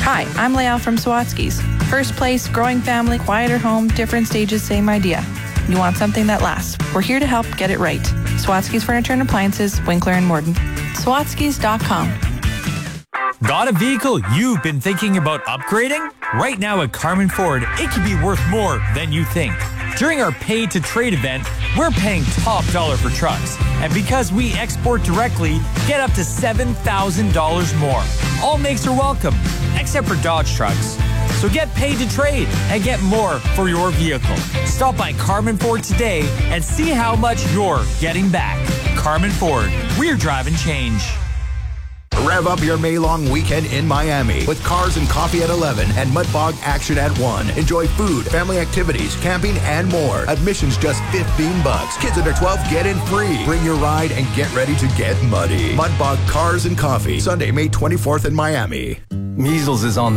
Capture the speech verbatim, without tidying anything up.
Hi, I'm Lael from Sawatsky's. First place, growing family, quieter home, different stages, same idea. You want something that lasts. We're here to help get it right. Sawatsky's Furniture and Appliances, Winkler and Morden. Sawatskys dot com. Got a vehicle you've been thinking about upgrading? Right now at Carman Ford, it can be worth more than you think. During our Pay to Trade event, we're paying top dollar for trucks. And because we export directly, get up to seven thousand dollars more. All makes are welcome, except for Dodge trucks. So get paid to trade and get more for your vehicle. Stop by Carman Ford today and see how much you're getting back. Carman Ford, we're driving change. Rev up your May-long weekend in Miami with Cars and Coffee at eleven and Mudbog Action at one. Enjoy food, family activities, camping, and more. Admission's just fifteen bucks. Kids under twelve get in free. Bring your ride and get ready to get muddy. Mudbog Cars and Coffee, Sunday, May twenty-fourth in Miami. Measles is on the